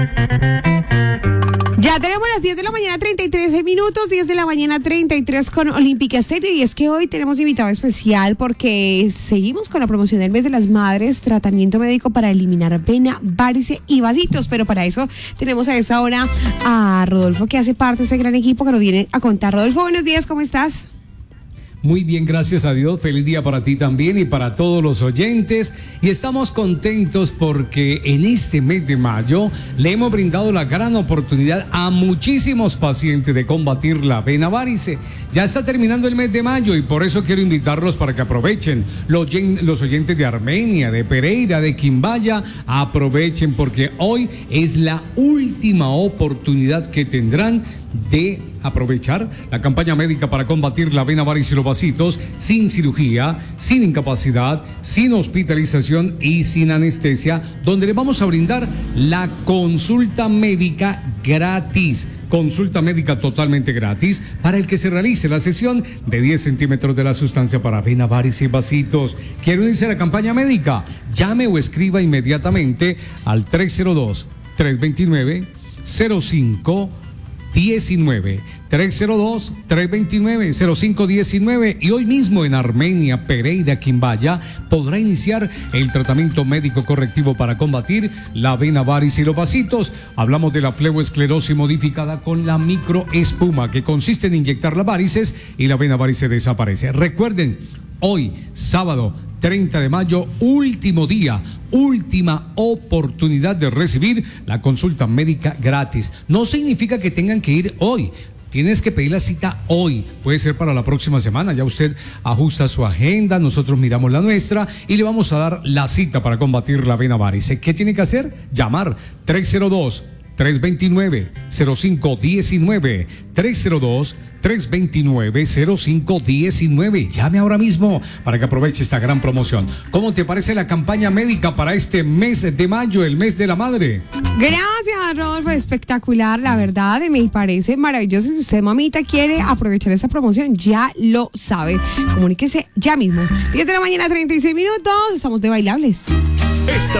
Ya tenemos las 10 de la mañana, 33 minutos, 10 de la mañana, 33 con Olímpica Estéreo. Y es que hoy tenemos invitado especial porque seguimos con la promoción del mes de las madres, tratamiento médico para eliminar vena, varice y vasitos. Pero para eso tenemos a esta hora a Rodolfo, que hace parte de este gran equipo que nos viene a contar. Rodolfo, buenos días, ¿cómo estás? Muy bien, gracias a Dios. Feliz día para ti también y para todos los oyentes. Y estamos contentos porque en este mes de mayo le hemos brindado la gran oportunidad a muchísimos pacientes de combatir la vena varice. Ya está terminando el mes de mayo y por eso quiero invitarlos para que aprovechen. Los oyentes de Armenia, de Pereira, de Quimbaya, aprovechen porque hoy es la última oportunidad que tendrán de aprovechar la campaña médica para combatir la vena varice y los vasitos sin cirugía, sin incapacidad, sin hospitalización y sin anestesia, donde le vamos a brindar la consulta médica gratis. Consulta médica totalmente gratis para el que se realice la sesión de 10 centímetros de la sustancia para vena, varice y vasitos. ¿Quiere unirse a la campaña médica? Llame o escriba inmediatamente al 302-329-0519, 302-329-0519 y hoy mismo en Armenia, Pereira, Quimbaya podrá iniciar el tratamiento médico correctivo para combatir la vena varice y los vasitos. Hablamos de la fleboesclerosis modificada con la microespuma, que consiste en inyectar las varices y la vena varice desaparece. Recuerden, hoy, sábado 30 de mayo, último día, última oportunidad de recibir la consulta médica gratis. No significa que tengan que ir hoy. Tienes que pedir la cita hoy, puede ser para la próxima semana, ya usted ajusta su agenda, nosotros miramos la nuestra y le vamos a dar la cita para combatir la vena varice. ¿Qué tiene que hacer? Llamar 302-329-0519, 302-329-0519. Llame ahora mismo para que aproveche esta gran promoción. ¿Cómo te parece la campaña médica para este mes de mayo, el mes de la madre? Gracias, Rodolfo, espectacular, la verdad, me parece maravilloso. Si usted, mamita, quiere aprovechar esta promoción, ya lo sabe. Comuníquese ya mismo. 10 de la mañana, 36 minutos, estamos de bailables. Esta